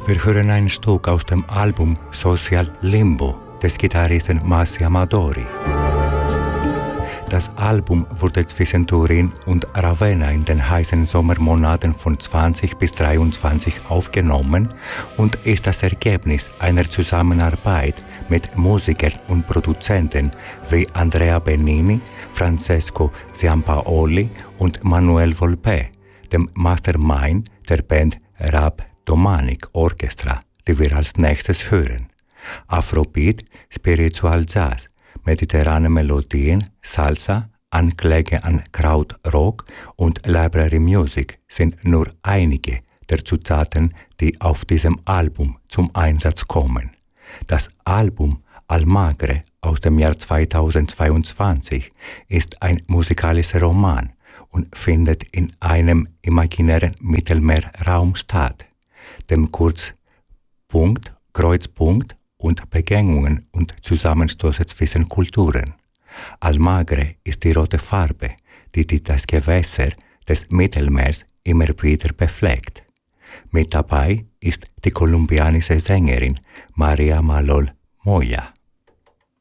Wir hören ein Stück aus dem Album Social Limbo des Gitarristen Masi Amadori. Das Album wurde zwischen Turin und Ravenna in den heißen Sommermonaten von 20 bis 23 aufgenommen und ist das Ergebnis einer Zusammenarbeit mit Musikern und Produzenten wie Andrea Bennini, Francesco Giampaoli und Manuel Volpe, dem Mastermind der Band Rap Domanic Orchestra, die wir als nächstes hören. Afrobeat, Spiritual Jazz, mediterrane Melodien, Salsa, Ankläge an Krautrock und Library Music sind nur einige der Zutaten, die auf diesem Album zum Einsatz kommen. Das Album Almagre aus dem Jahr 2022 ist ein musikalischer Roman und findet in einem imaginären Mittelmeerraum statt, dem Kurzpunkt, Kreuzpunkt und Begegnungen und Zusammenstöße zwischen Kulturen. Almagre ist die rote Farbe, die das Gewässer des Mittelmeers immer wieder befleckt. Mit dabei ist die kolumbianische Sängerin Maria Malol Moya.